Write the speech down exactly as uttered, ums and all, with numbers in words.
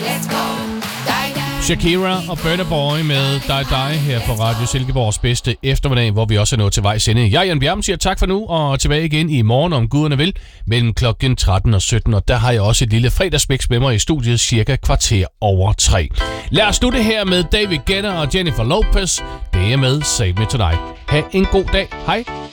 Shakira og Burna Boy med Die Die her på Radio Silkeborgs bedste eftermiddag, hvor vi også er nået til vejs ende. Jeg, Jan Bjerm, siger tak for nu, og tilbage igen i morgen, om guderne vil, mellem klokken tretten og sytten. Og der har jeg også et lille fredagsmix med mig i studiet, cirka kvarter over tre. Lad os slutte her med David Guetta og Jennifer Lopez. Det er med Save Me Tonight. Ha' en god dag. Hej.